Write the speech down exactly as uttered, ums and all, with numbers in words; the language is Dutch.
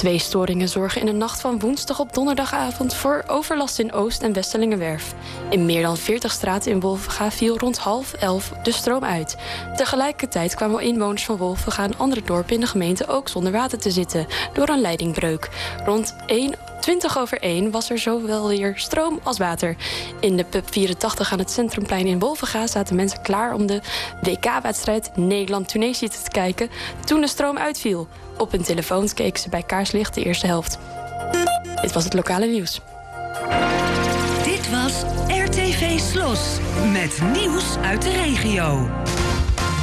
Twee storingen zorgen in de nacht van woensdag op donderdagavond voor overlast in Oost- en Westelingenwerf. In meer dan veertig straten in Wolvenga viel rond half elf de stroom uit. Tegelijkertijd kwamen inwoners van Wolvenga en andere dorpen in de gemeente ook zonder water te zitten door een leidingbreuk. Rond twintig over één was er zowel weer stroom als water. In de pub vierentachtig aan het Centrumplein in Wolvenga zaten mensen klaar om de W K-wedstrijd Nederland-Tunesië te kijken toen de stroom uitviel. Op hun telefoons keken ze bij kaarslicht de eerste helft. Dit was het lokale nieuws. Dit was R T V Slos met nieuws uit de regio.